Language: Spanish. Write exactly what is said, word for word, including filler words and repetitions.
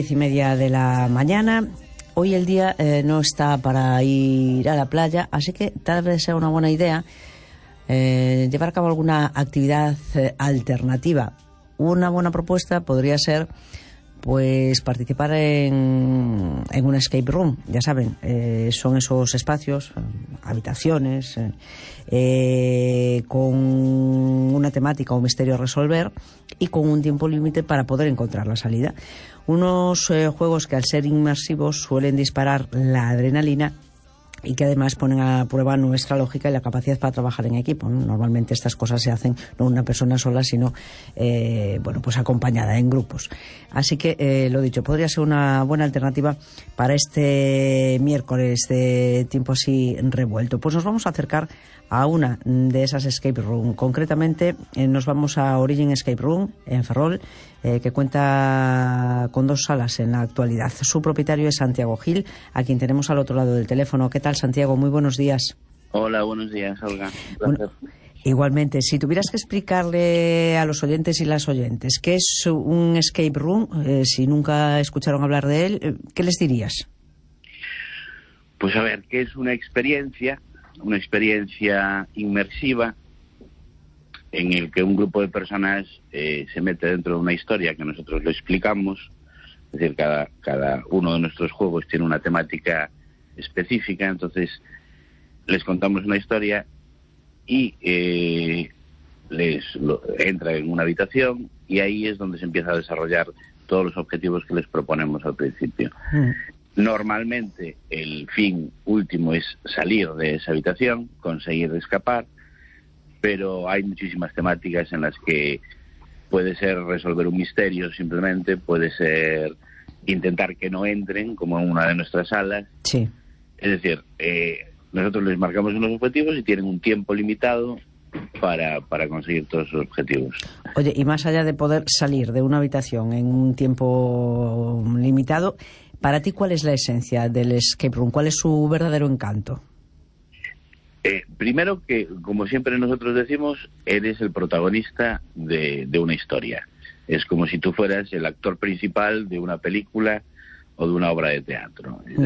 Diez y media de la mañana. Hoy el día eh, no está para ir a la playa, así que tal vez sea una buena idea eh, llevar a cabo alguna actividad eh, alternativa. Una buena propuesta podría ser pues participar en, en un escape room. Ya saben, eh, son esos espacios, habitaciones eh, eh, con una temática o misterio a resolver y con un tiempo límite para poder encontrar la salida. Unos eh, juegos que al ser inmersivos suelen disparar la adrenalina y que además ponen a prueba nuestra lógica y la capacidad para trabajar en equipo, ¿no? Normalmente estas cosas se hacen no una persona sola, sino eh, bueno, pues acompañada en grupos. Así que, eh, lo dicho, podría ser una buena alternativa para este miércoles de tiempo así revuelto. Pues nos vamos a acercar a una de esas escape room. Concretamente, eh, nos vamos a Origin Escape Room en Ferrol, eh, que cuenta con dos salas en la actualidad. Su propietario es Santiago Gil, a quien tenemos al otro lado del teléfono. ¿Qué tal, Santiago? Muy buenos días. Hola, buenos días, Olga. Un placer. Bueno, igualmente, si tuvieras que explicarle a los oyentes y las oyentes qué es un escape room, eh, si nunca escucharon hablar de él, ¿qué les dirías? Pues a ver, ¿qué es una experiencia? Una experiencia inmersiva en el que un grupo de personas eh, se mete dentro de una historia que nosotros le explicamos. Es decir, cada, cada uno de nuestros juegos tiene una temática específica, entonces les contamos una historia y eh, les lo, entra en una habitación y ahí es donde se empieza a desarrollar todos los objetivos que les proponemos al principio. Mm. Normalmente el fin último es salir de esa habitación, conseguir escapar, pero hay muchísimas temáticas en las que puede ser resolver un misterio simplemente, puede ser intentar que no entren, como en una de nuestras salas. Sí. Es decir, eh, nosotros les marcamos unos objetivos y tienen un tiempo limitado para, para conseguir todos esos objetivos. Oye, y más allá de poder salir de una habitación en un tiempo limitado, para ti, ¿cuál es la esencia del escape room? ¿Cuál es su verdadero encanto? Eh, primero que, como siempre nosotros decimos, eres el protagonista de, de una historia. Es como si tú fueras el actor principal de una película o de una obra de teatro.